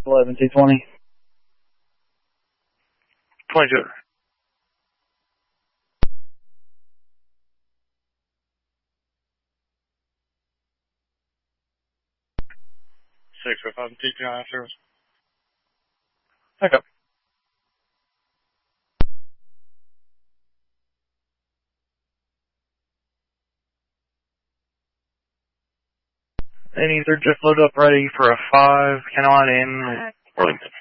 11-220. 22. 605 TPI service. Okay. And either just load up ready for a 5, Caroline in Worthington.